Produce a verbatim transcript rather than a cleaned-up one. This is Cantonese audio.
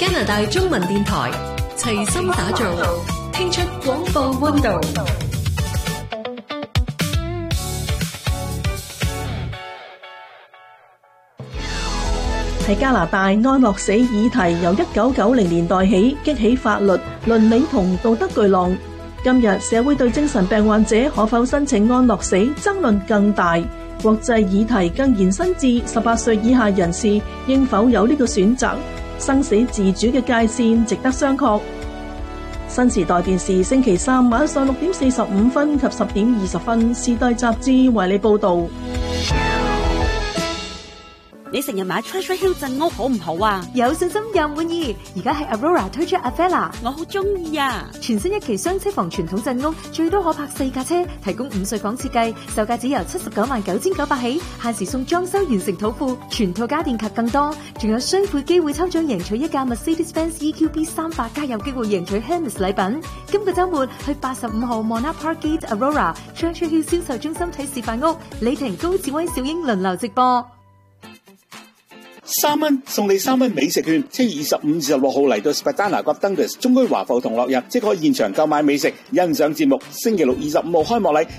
加拿大中文電台齊心打造，聽出廣播溫度。 喺加拿大，安樂死議題由一九九零年代起激起法律、倫理同道德巨浪。今日社會對精神病患者可否申請安樂死爭論更大，國際議題更延伸至十八歲以下人士應否有呢個選擇，生死自主嘅界線值得商榷。新時代電視星期三晚上六點四十五分及十點二十分，時代雜誌為你報道。 你成日買 Treasure Hill 鎮屋好唔好啊？ 有信心又滿意。而家喺 Aurora 推出 Avella， 我好中意啊！ 全新一期雙車房傳統鎮屋，最多可泊四架車，提供五歲房設計，售價只由七十九萬九千九百起，限時送裝修完成土庫，全套家電及更多，仲有雙倍機會抽獎贏取一架 Mercedes-Benz E Q B 三百，加有機會贏取 Hermes 禮品。今個週末去八十五號 Monarch Park Gate Aurora Treasure Hill 銷售中心睇示範屋，李婷、高志威、小英輪流直播。 三蚊送你三蚊美食券，七月二十五至十六號嚟到 Spadana 及 Dundas 中區華埠同樂日，即可現場購買美食，欣賞節目。星期六二十五號開幕禮。